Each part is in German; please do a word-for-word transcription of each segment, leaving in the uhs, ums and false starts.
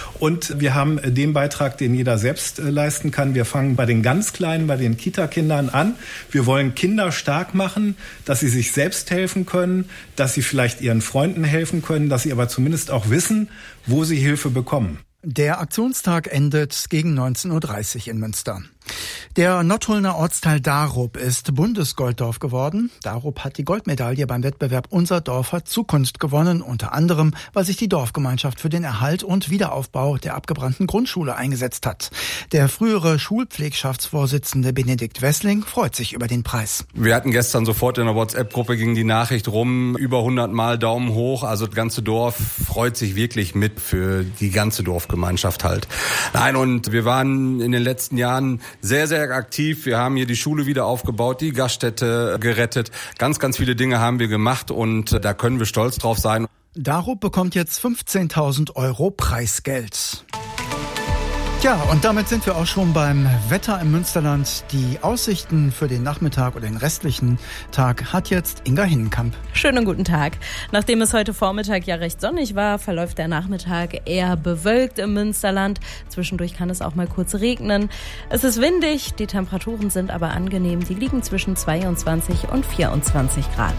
Und wir haben den Beitrag, den jeder selbst leisten kann. Wir fangen bei den ganz Kleinen, bei den Kita-Kindern an. Wir wollen Kinder stark machen, dass sie sich selbst helfen können, dass sie vielleicht ihren Freunden helfen können, dass sie aber zumindest auch wissen, wo sie Hilfe bekommen. Der Aktionstag endet gegen neunzehn Uhr dreißig in Münster. Der Nottulner Ortsteil Darup ist Bundesgolddorf geworden. Darup hat die Goldmedaille beim Wettbewerb Unser Dorf hat Zukunft gewonnen, unter anderem, weil sich die Dorfgemeinschaft für den Erhalt und Wiederaufbau der abgebrannten Grundschule eingesetzt hat. Der frühere Schulpflegschaftsvorsitzende Benedikt Wessling freut sich über den Preis. Wir hatten gestern sofort in der WhatsApp-Gruppe ging die Nachricht rum, über hundert Mal Daumen hoch, also das ganze Dorf freut sich wirklich mit für die ganze Dorfgemeinschaft halt. Nein, und wir waren in den letzten Jahren sehr, sehr aktiv. Wir haben hier die Schule wieder aufgebaut, die Gaststätte gerettet. Ganz, ganz viele Dinge haben wir gemacht und da können wir stolz drauf sein. Darup bekommt jetzt fünfzehntausend Euro Preisgeld. Ja, und damit sind wir auch schon beim Wetter im Münsterland. Die Aussichten für den Nachmittag oder den restlichen Tag hat jetzt Inga Hinnenkamp. Schönen guten Tag. Nachdem es heute Vormittag ja recht sonnig war, verläuft der Nachmittag eher bewölkt im Münsterland. Zwischendurch kann es auch mal kurz regnen. Es ist windig, die Temperaturen sind aber angenehm. Die liegen zwischen zweiundzwanzig und vierundzwanzig Grad.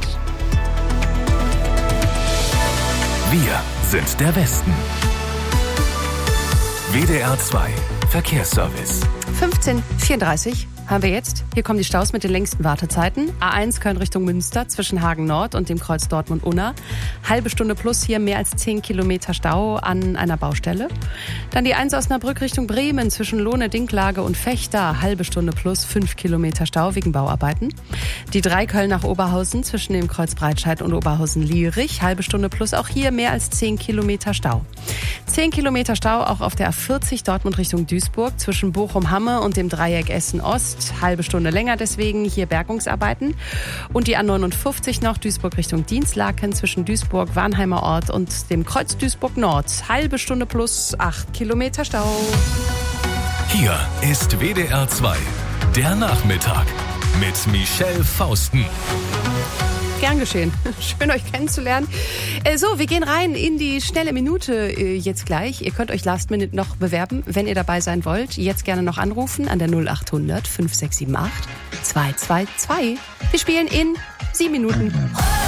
Wir sind der Westen. W D R zwei Verkehrsservice. fünfzehn Uhr vierunddreißig haben wir jetzt. Hier kommen die Staus mit den längsten Wartezeiten. A eins Köln Richtung Münster zwischen Hagen Nord und dem Kreuz Dortmund-Unna. Halbe Stunde plus hier mehr als zehn Kilometer Stau an einer Baustelle. Dann die eins Osnabrück Richtung Bremen zwischen Lohne, Dinklage und Fechter. Halbe Stunde plus fünf Kilometer Stau wegen Bauarbeiten. Die drei Köln nach Oberhausen zwischen dem Kreuz Breitscheid und Oberhausen-Lierich. Halbe Stunde plus auch hier mehr als zehn Kilometer Stau. zehn Kilometer Stau auch auf der A vierzig Dortmund Richtung Duisburg zwischen Bochum-Hamme und dem Dreieck Essen-Ost. Halbe Stunde länger deswegen hier Bergungsarbeiten. Und die A neunundfünfzig noch Duisburg Richtung Dienstlaken zwischen Duisburg, Warnheimer Ort und dem Kreuz Duisburg-Nord. Halbe Stunde plus acht Kilometer Stau. Hier ist W D R zwei, der Nachmittag mit Michelle Fausten. Gern geschehen. Schön, euch kennenzulernen. So, wir gehen rein in die schnelle Minute jetzt gleich. Ihr könnt euch Last Minute noch bewerben, wenn ihr dabei sein wollt. Jetzt gerne noch anrufen an der null acht hundert fünf sechs sieben acht zwei zwei zwei. Wir spielen in sieben Minuten.